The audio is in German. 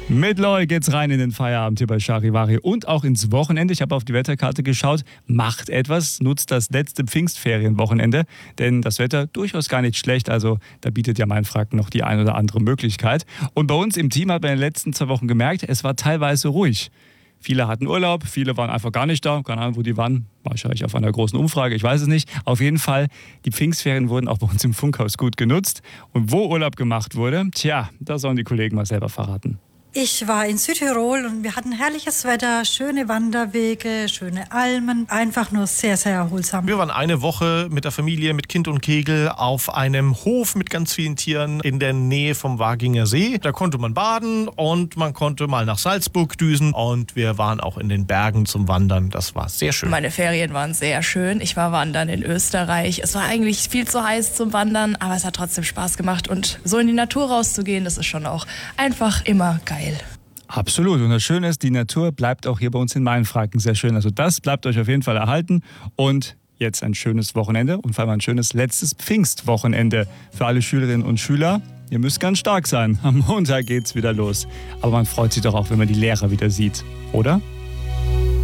Mit Loi geht's rein in den Feierabend hier bei Charivari und auch ins Wochenende. Ich habe auf die Wetterkarte geschaut. Macht etwas, nutzt das letzte Pfingstferienwochenende, denn das Wetter durchaus gar nicht schlecht. Also da bietet ja Mainfranken noch die ein oder andere Möglichkeit. Und bei uns im Team hat man in den letzten 2 Wochen gemerkt, es war teilweise ruhig. Viele hatten Urlaub, viele waren einfach gar nicht da. Keine Ahnung, wo die waren. Wahrscheinlich auf einer großen Umfrage, ich weiß es nicht. Auf jeden Fall, die Pfingstferien wurden auch bei uns im Funkhaus gut genutzt. Und wo Urlaub gemacht wurde, da sollen die Kollegen mal selber verraten. Ich war in Südtirol und wir hatten herrliches Wetter, schöne Wanderwege, schöne Almen, einfach nur sehr, sehr erholsam. Wir waren eine Woche mit der Familie, mit Kind und Kegel auf einem Hof mit ganz vielen Tieren in der Nähe vom Waginger See. Da konnte man baden und man konnte mal nach Salzburg düsen und wir waren auch in den Bergen zum Wandern. Das war sehr schön. Meine Ferien waren sehr schön. Ich war wandern in Österreich. Es war eigentlich viel zu heiß zum Wandern, aber es hat trotzdem Spaß gemacht und so in die Natur rauszugehen, das ist schon auch einfach immer geil. Absolut. Und das Schöne ist, die Natur bleibt auch hier bei uns in Mainfranken sehr schön. Also das bleibt euch auf jeden Fall erhalten. Und jetzt ein schönes Wochenende und vor allem ein schönes letztes Pfingstwochenende für alle Schülerinnen und Schüler. Ihr müsst ganz stark sein. Am Montag geht's wieder los. Aber man freut sich doch auch, wenn man die Lehrer wieder sieht, oder?